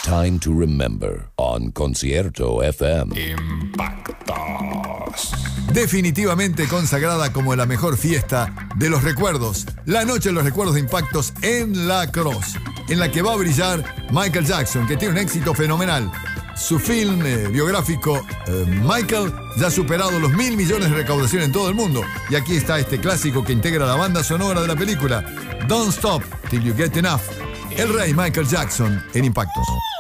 time to remember on Concierto FM. Impactos. Definitivamente consagrada como la mejor fiesta de los recuerdos. La noche de los recuerdos de Impactos en La Crosse, en la que va a brillar Michael Jackson, que tiene un éxito fenomenal. Su film biográfico Michael ya ha superado los 1.000 millones de recaudación en todo el mundo. Y aquí está este clásico que integra la banda sonora de la película, Don't Stop Till You Get Enough. El rey Michael Jackson en Impactos.